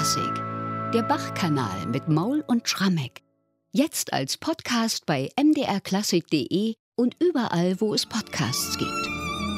Klassik. Der Bach-Kanal mit Maul und Schrammeck. Jetzt als Podcast bei mdrklassik.de und überall, wo es Podcasts gibt.